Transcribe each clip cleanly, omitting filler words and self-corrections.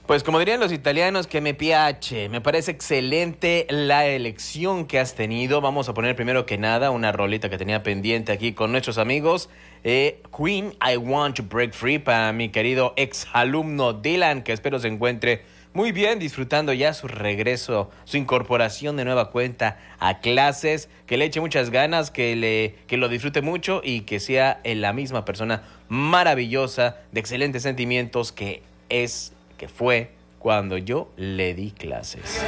Pues como dirían los italianos, que me piace. Me parece excelente la elección que has tenido. Vamos a poner primero que nada una rolita que tenía pendiente aquí con nuestros amigos. Queen, I Want to Break Free, para mi querido ex alumno Dylan, que espero se encuentre muy bien, disfrutando ya su regreso, su incorporación de nueva cuenta a clases, que le eche muchas ganas, que lo disfrute mucho y que sea la misma persona maravillosa, de excelentes sentimientos que fue cuando yo le di clases.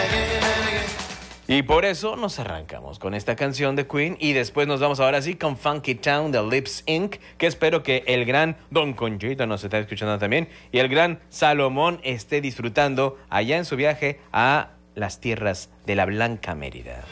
Y por eso nos arrancamos con esta canción de Queen y después nos vamos ahora sí con Funky Town de Lips Inc., que espero que el gran Don Conchito nos esté escuchando también y el gran Salomón esté disfrutando allá en su viaje a las tierras de la Blanca Mérida.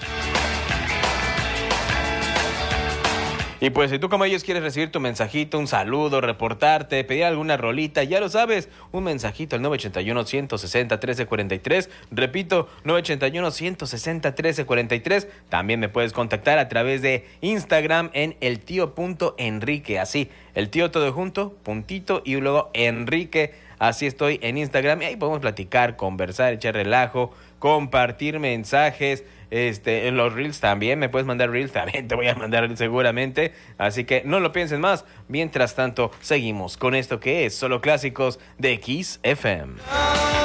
Y pues si tú como ellos quieres recibir tu mensajito, un saludo, reportarte, pedir alguna rolita, ya lo sabes, un mensajito al 981-160-1343, repito, 981-160-1343, también me puedes contactar a través de Instagram en eltio.enrique, así, el tío todo junto, puntito y luego Enrique, así estoy en Instagram y ahí podemos platicar, conversar, echar relajo, compartir mensajes. En los Reels también, me puedes mandar Reels, también te voy a mandar Reels seguramente, así que no lo piensen más. Mientras tanto, seguimos con esto que es Solo Clásicos de Kiss FM.